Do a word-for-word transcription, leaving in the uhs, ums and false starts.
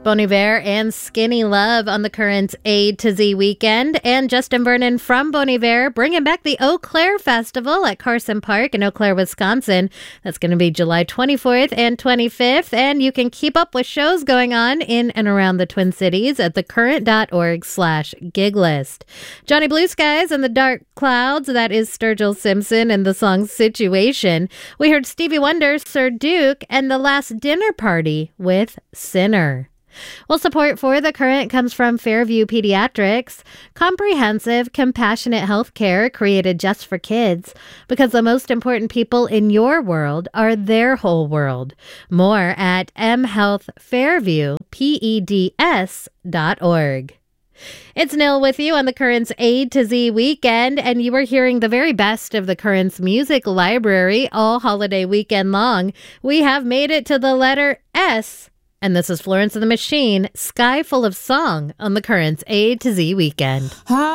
Bon Iver and Skinny Love on the current A to Z weekend. And Justin Vernon from Bon Iver bringing back the Eau Claire Festival at Carson Park in Eau Claire, Wisconsin. That's going to be July twenty-fourth and twenty-fifth. And you can keep up with shows going on in and around the Twin Cities at thecurrent.org slash gig list. Johnny Blue Skies and the Dark Clouds, that is Sturgill Simpson and the song Situation. We heard Stevie Wonder, Sir Duke, and The Last Dinner Party with Sinner. Well, support for The Current comes from Fairview Pediatrics, comprehensive, compassionate health care created just for kids, because the most important people in your world are their whole world. More at m health fairview peds dot org. It's Nil with you on the Current's A to Z weekend, and you are hearing the very best of the Current's music library all holiday weekend long. We have made it to the letter S. And this is Florence and the Machine, Sky Full of Song on the Current's A to Z weekend.